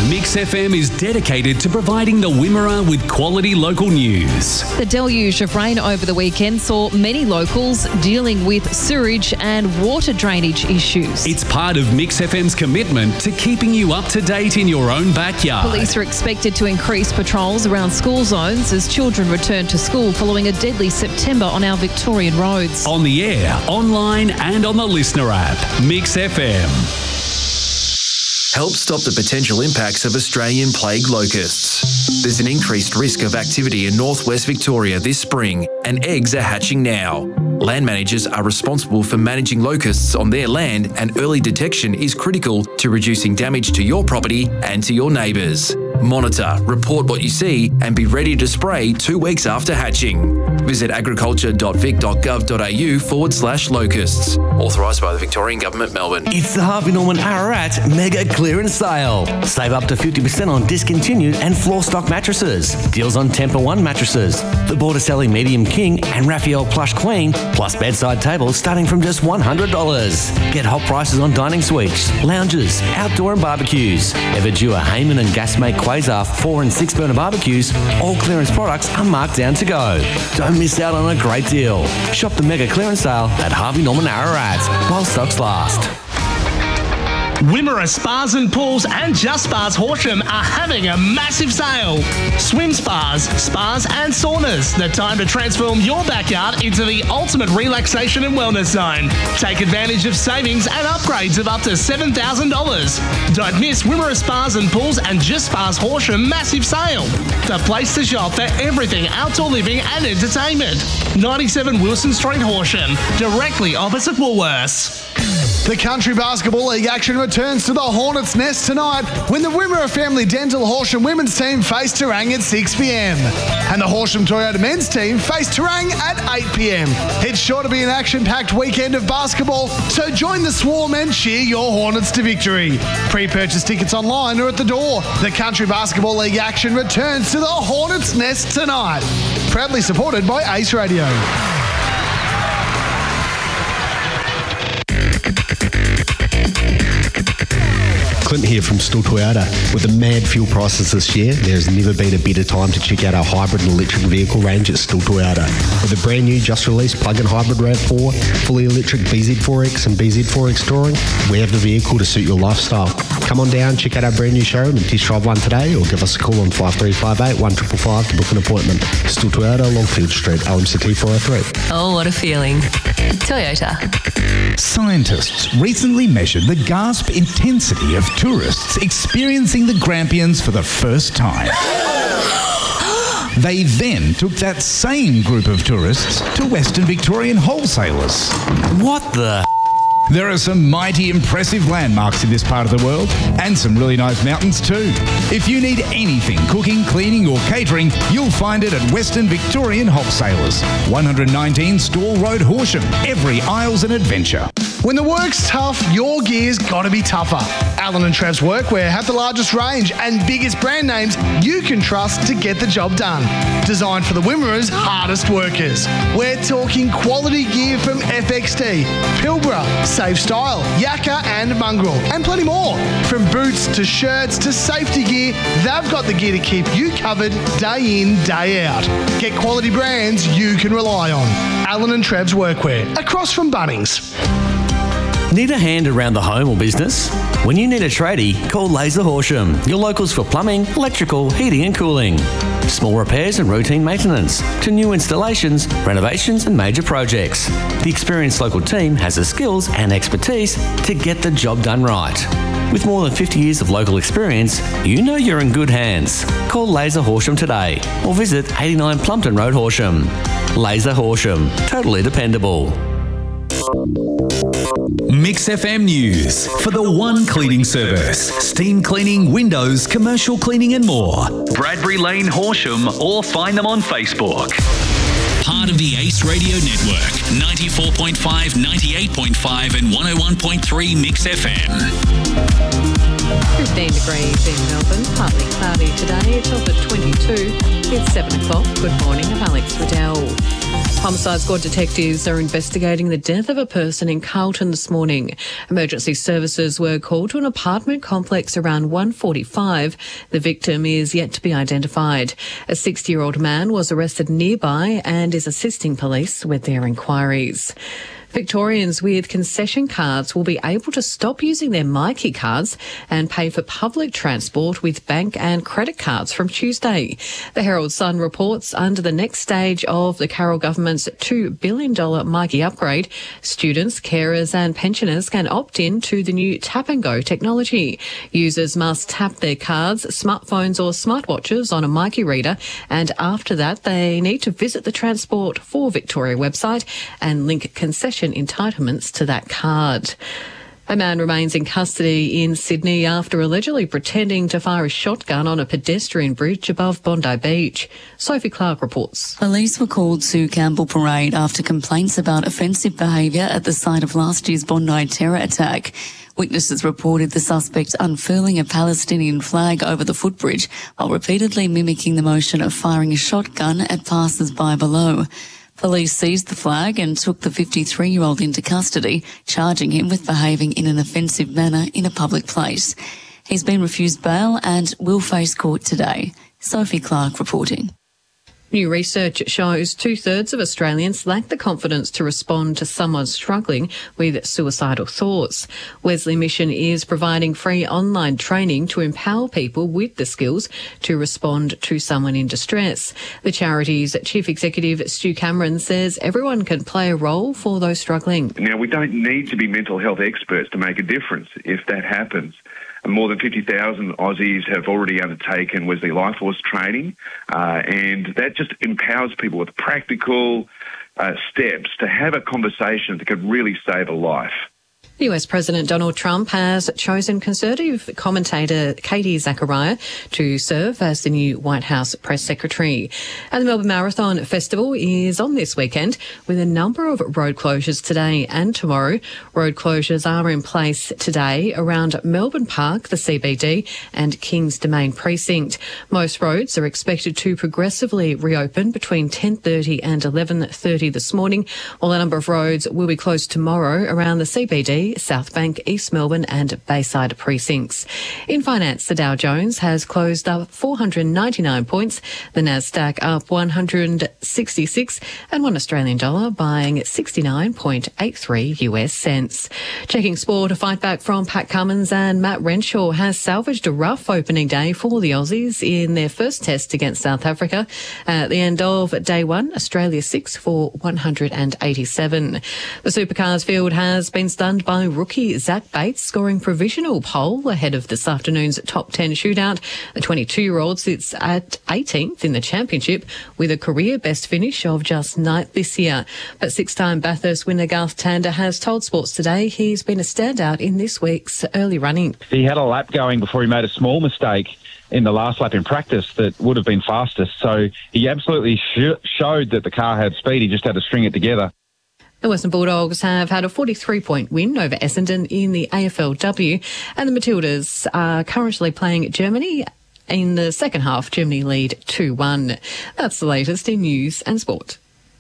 Mix FM is dedicated to providing the Wimmera with quality local news. The deluge of rain over the weekend saw many locals dealing with sewage and water drainage issues. It's part of Mix FM's commitment to keeping you up to date in your own backyard. Police are expected to increase patrols around school zones as children return to school following a deadly September on our Victorian roads. On the air, online and on the Listener app. Mix FM. Help stop the potential impacts of Australian plague locusts. There's an increased risk of activity in northwest Victoria this spring, and eggs are hatching now. Land managers are responsible for managing locusts on their land, and early detection is critical to reducing damage to your property and to your neighbours. Monitor, report what you see, and be ready to spray 2 weeks after hatching. Visit agriculture.vic.gov.au/locusts. Authorised by the Victorian Government, Melbourne. It's the Harvey Norman Ararat Mega Clearance Sale. Save up to 50% on discontinued and floor stock mattresses. Deals on Temper One mattresses, the Bordeselli Medium King and Raphael Plush Queen, plus bedside tables starting from just $100. Get hot prices on dining suites, lounges, outdoor and barbecues. Everdura Hayman and Gasmate Quasar 4 and 6 burner barbecues. All clearance products are marked down to go. Don't miss out on a great deal. Shop the Mega Clearance Sale at Harvey Norman Ararat while stocks last. Wimmera Spas and Pools and Just Spas Horsham are having a massive sale. Swim spas, spas and saunas. The time to transform your backyard into the ultimate relaxation and wellness zone. Take advantage of savings and upgrades of up to $7,000. Don't miss Wimmera Spas and Pools and Just Spas Horsham massive sale. The place to shop for everything outdoor living and entertainment. 97 Wilson Street, Horsham, directly opposite Woolworths. The Country Basketball League action returns to the Hornets' Nest tonight when the Wimmera Family Dental Horsham women's team face Terang at 6 p.m. and the Horsham Toyota men's team face Terang at 8 p.m. It's sure to be an action-packed weekend of basketball, so join the swarm and cheer your Hornets to victory. Pre-purchase tickets online or at the door. The Country Basketball League action returns to the Hornets' Nest tonight. Proudly supported by Ace Radio. Clint here from Still Toyota. With the mad fuel prices this year, there's never been a better time to check out our hybrid and electric vehicle range at Still Toyota. With a brand new, just released plug-in hybrid RAV4, fully electric BZ4X and BZ4X Touring, we have the vehicle to suit your lifestyle. Come on down, check out our brand new showroom and test drive one today, or give us a call on 5358 1555 to book an appointment. Still Toyota, Longfield Street, LMCT 403. Oh, what a feeling. Toyota. Scientists recently measured the gasp intensity of tourists experiencing the Grampians for the first time. They then took that same group of tourists to Western Victorian wholesalers. What the? There are some mighty impressive landmarks in this part of the world, and some really nice mountains too. If you need anything cooking, cleaning or catering, you'll find it at Western Victorian Wholesalers, 119 Stawell Road, Horsham. Every aisle's an adventure. When the work's tough, your gear's got to be tougher. Allen and Trav's Workwear have the largest range and biggest brand names you can trust to get the job done. Designed for the Wimmera's hardest workers. We're talking quality gear from FXT, Pilbara, Safe Style, Yakka and Mongrel, and plenty more. From boots to shirts to safety gear, they've got the gear to keep you covered day in, day out. Get quality brands you can rely on. Allen and Trav's Workwear, across from Bunnings. Need a hand around the home or business? When you need a tradie, call Laser Horsham, your locals for plumbing, electrical, heating and cooling. Small repairs and routine maintenance, to new installations, renovations and major projects. The experienced local team has the skills and expertise to get the job done right. With more than 50 years of local experience, you know you're in good hands. Call Laser Horsham today or visit 89 Plumpton Road, Horsham. Laser Horsham, totally dependable. Mix FM News for the One Cleaning Service. Steam cleaning, windows, commercial cleaning and more. Bradbury Lane, Horsham, or find them on Facebook. Part of the Ace Radio Network, 94.5, 98.5 and 101.3 Mix FM. 15 degrees in Melbourne, partly cloudy today. It's off at 22. It's 7 o'clock. Good morning, I'm Alex Riddell. Homicide Squad detectives are investigating the death of a person in Carlton this morning. Emergency services were called to an apartment complex around 1:45. The victim is yet to be identified. A 60-year-old man was arrested nearby and is assisting police with their inquiries. Victorians with concession cards will be able to stop using their Myki cards and pay for public transport with bank and credit cards from Tuesday. The Herald Sun reports under the next stage of the Carroll government's $2 billion Myki upgrade, students, carers and pensioners can opt in to the new Tap and Go technology. Users must tap their cards, smartphones or smartwatches on a Myki reader, and after that they need to visit the Transport for Victoria website and link concession entitlements to that card. A man remains in custody in Sydney after allegedly pretending to fire a shotgun on a pedestrian bridge above Bondi Beach. Sophie Clark reports. Police were called to Campbell Parade after complaints about offensive behaviour at the site of last year's Bondi terror attack. Witnesses reported the suspect unfurling a Palestinian flag over the footbridge while repeatedly mimicking the motion of firing a shotgun at passers-by below. Police seized the flag and took the 53-year-old into custody, charging him with behaving in an offensive manner in a public place. He's been refused bail and will face court today. Sophie Clark reporting. New research shows 2/3 of Australians lack the confidence to respond to someone struggling with suicidal thoughts. Wesley Mission is providing free online training to empower people with the skills to respond to someone in distress. The charity's Chief Executive Stu Cameron says everyone can play a role for those struggling. Now, we don't need to be mental health experts to make a difference if that happens. More than 50,000 Aussies have already undertaken Wesley Life Force training, and that just empowers people with practical steps to have a conversation that could really save a life. The US President Donald Trump has chosen Conservative commentator Katie Zachariah to serve as the new White House press secretary. And the Melbourne Marathon Festival is on this weekend with a number of road closures today and tomorrow. Road closures are in place today around Melbourne Park, the CBD and Kings Domain precinct. Most roads are expected to progressively reopen between 10:30 and 11:30 this morning, while a number of roads will be closed tomorrow around the CBD, South Bank, East Melbourne and Bayside precincts. In finance, the Dow Jones has closed up 499 points, the Nasdaq up 166 and one Australian dollar buying 69.83 US cents. Checking sport, a fight back from Pat Cummins and Matt Renshaw has salvaged a rough opening day for the Aussies in their first test against South Africa. At the end of day one, Australia 6 for 187. The Supercars field has been stunned by rookie Zach Bates scoring provisional pole ahead of this afternoon's top 10 shootout. The 22-year-old sits at 18th in the championship with a career best finish of just 9th this year. But six-time Bathurst winner Garth Tander has told Sports Today he's been a standout in this week's early running. He had a lap going before he made a small mistake in the last lap in practice that would have been fastest. So he absolutely showed that the car had speed. He just had to string it together. The Western Bulldogs have had a 43-point win over Essendon in the AFLW, and the Matildas are currently playing Germany. In the second half, Germany lead 2-1. That's the latest in news and sport.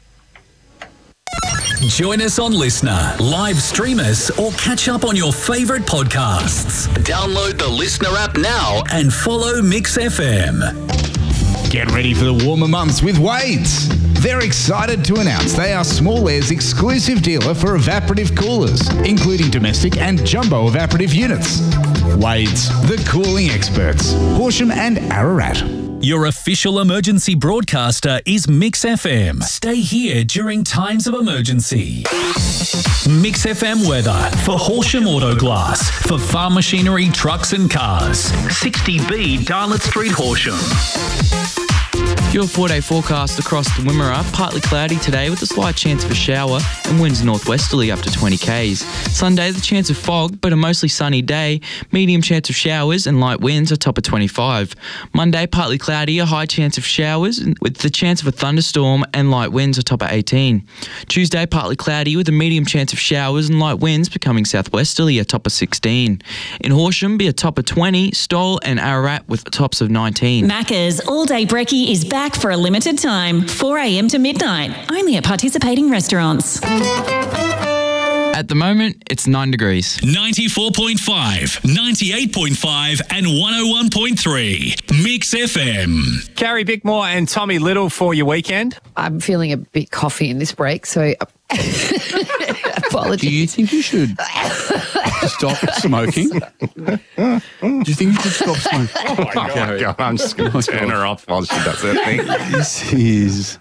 Join us on Listener, live stream us, or catch up on your favourite podcasts. Download the Listener app now and follow Mix FM. Get ready for the warmer months with Wade's. They're excited to announce they are Small Air's exclusive dealer for evaporative coolers, including domestic and jumbo evaporative units. Wade's, the cooling experts, Horsham and Ararat. Your official emergency broadcaster is Mix FM. Stay here during times of emergency. Mix FM weather for Horsham Auto Glass, for farm machinery, trucks and cars. 60B Darlot Street, Horsham. Your 4-day forecast across the Wimmera, partly cloudy today with a slight chance of a shower and winds northwesterly up to 20 k's. Sunday, the chance of fog, but a mostly sunny day, medium chance of showers and light winds, a top of 25. Monday, partly cloudy, a high chance of showers with the chance of a thunderstorm and light winds, a top of 18. Tuesday, partly cloudy with a medium chance of showers and light winds becoming southwesterly, a top of 16. In Horsham, be a top of 20, Stoll and Ararat with tops of 19. Macca's All Day Brekkie is back back for a limited time, 4 a.m. to midnight, only at participating restaurants. At the moment, it's 9 degrees. 94.5, 98.5 and 101.3. Mix FM. Carrie Bickmore and Tommy Little for your weekend. I'm feeling a bit coffee in this break, so apologies. Do you think you should stop smoking? Do you think you should stop smoking? Oh my God, I'm just going to turn her off while she does that thing. This is...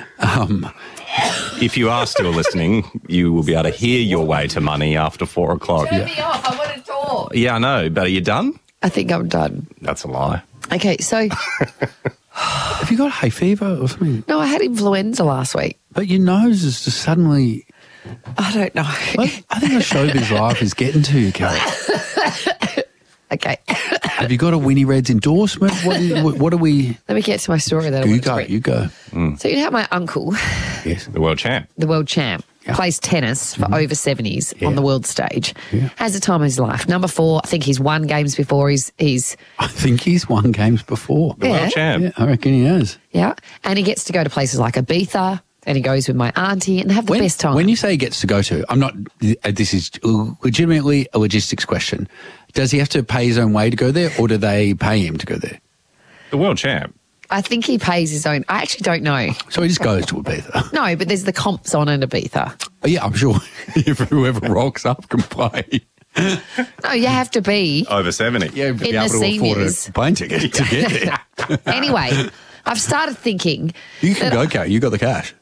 if you are still listening, you will be able to hear your way to money after 4 o'clock. Turn me off. I want to talk. Yeah, I know, but are you done? I think I'm done. That's a lie. Okay, so... Have you got hay fever or something? No, I had influenza last week. But your nose is just suddenly... I don't know. I think the showbiz life is getting to you, Carrie. Okay. Have you got a Winnie Red's endorsement? What are we... Let me get to my story that I You want to go, read. you go. So you know how my uncle, Yes. The world champ. the world champ, plays tennis for over 70s on the world stage. Has the time of his life. Number 4, I think he's won games before. He's I think he's won games before. The world champ. Yeah, I reckon he has. yeah, and he gets to go to places like Ibiza, and he goes with my auntie and have the best time. When you say he gets to go to, I'm not... This is legitimately a logistics question. Does he have to pay his own way to go there, or do they pay him to go there? The world champ. I think he pays his own. I actually don't know. So he just goes to Ibiza. No, but there's the comps on in Ibiza. Oh, yeah, I'm sure if whoever rocks up can play. No, you have to be. Over 70. Yeah, be In able the to afford seniors. a plane ticket to get there. Anyway, I've started thinking. You can go, Kate. You got the cash.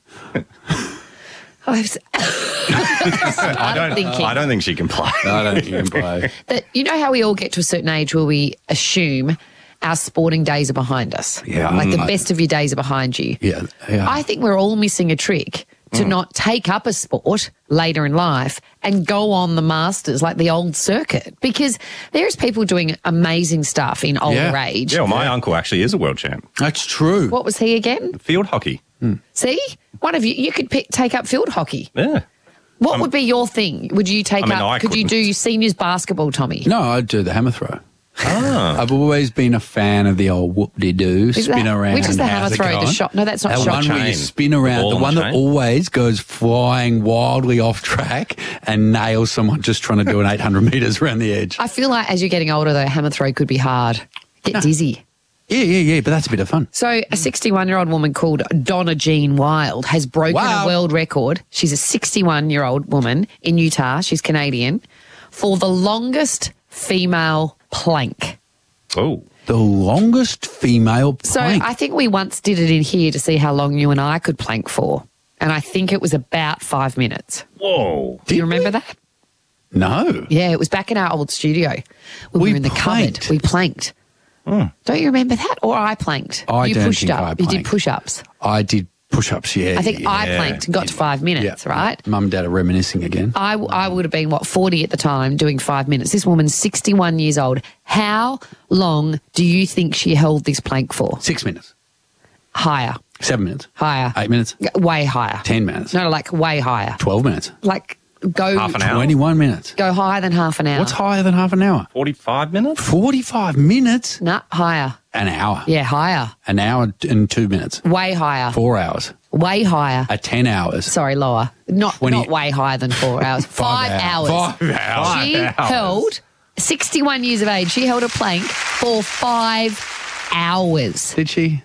I don't think she can play. I don't think you can play. That you know how we all get to a certain age where we assume our sporting days are behind us. Yeah. Like the best of your days are behind you. Yeah. I think we're all missing a trick to not take up a sport later in life and go on the masters like the old circuit, because there's people doing amazing stuff in older age. Yeah, well, my uncle actually is a world champ. That's true. What was he again? Field hockey. See? One of you could take up field hockey. Yeah. What would be your thing? Would you take I up, could you do seniors basketball, Tommy? No, I'd do the hammer throw. Ah. I've always been a fan of the old whoop-de-doo, spin around. Which is the hammer how's it throw? The going? shot? No, that's not That shot. one where you Chain. spin around, The the ball one on that chain. always goes flying wildly off track and nails someone just trying to do an 800 metres around the edge. I feel like as you're getting older, though, hammer throw could be hard. Get dizzy. Yeah, but that's a bit of fun. So a 61-year-old woman called Donna Jean Wild has broken a world record. She's a 61-year-old woman in Utah. She's Canadian. For the longest female plank. Oh. The longest female plank. So I think we once did it in here to see how long you and I could plank for. And I think it was about 5 minutes. Whoa. Do you remember that? No. Yeah, it was back in our old studio. We were in the planked. cupboard. We planked. Don't you remember that? Or I planked. I you don't pushed think up. I You did planked. push-ups. I did push-ups, yeah. I think I planked and got to 5 minutes, right? Mum and Dad are reminiscing again. I would have been, 40 at the time doing 5 minutes. This woman's 61 years old. How long do you think she held this plank for? 6 minutes. Higher. 7 minutes. Higher. 8 minutes. Way higher. 10 minutes. No, like way higher. 12 minutes. Like go... Half an hour. 21 minutes. Go higher than half an hour. What's higher than half an hour? 45 minutes? 45 minutes? No, higher. An hour. Yeah, higher. An hour and 2 minutes. Way higher. 4 hours. Way higher. 10 hours. Sorry, lower. Not way higher than 4 hours. 5 hours. 5 hours. She held, 61 years of age, she held a plank for 5 hours. Did she?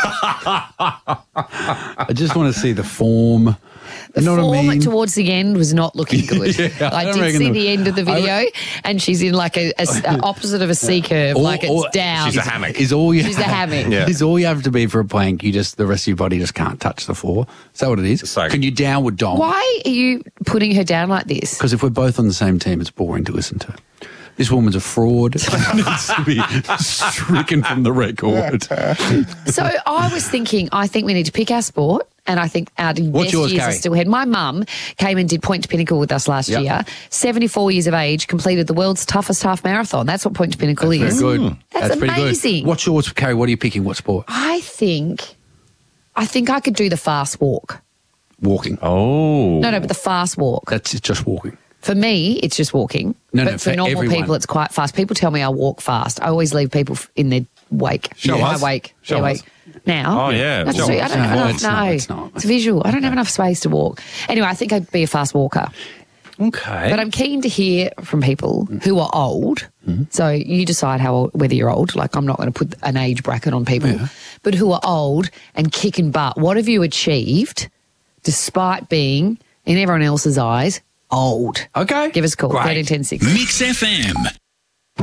I just want to see the form. The You know what I form mean? towards the end was not looking good. Yeah, I I don't did reckon see the- the end of the video, and she's in like a opposite of a C curve, like it's down. She's a hammock. Is all you She's a hammock. Yeah. Is all you have to be for a plank. You just the rest of your body just can't touch the floor. Is that what it is? So- Can you downward dog? Why are you putting her down like this? Because if we're both on the same team, it's boring to listen to. This woman's a fraud. Needs to be stricken from the record. So I was thinking, I think we need to pick our sport, and I think our What's best yours, years are Carrie? still ahead. My mum came and did Point to Pinnacle with us last Yep. year. 74 years of age, completed the world's toughest half marathon. That's what Point to Pinnacle Very is. good. That's pretty amazing. good. What's yours, Carrie? What are you picking? What sport? I think I could do the fast walk. Walking. Oh. No, but the fast walk. That's just walking. For me, it's just walking. No, but no, for for normal everyone. people, it's quite fast. People tell me I walk fast. I always leave people in their wake. Show us. Wake. Show Yeah, us. wake. Now. Oh, yeah. That's Show true. us. I don't have enough. it's not, No. it's not. It's visual. I don't have enough space to walk. Anyway, I think I'd be a fast walker. Okay. But I'm keen to hear from people who are old. So you decide whether you're old. Like, I'm not going to put an age bracket on people. But who are old and kicking butt. What have you achieved despite being, in everyone else's eyes, old? Okay. Give us a call. Great. 13 10 6. Mix FM.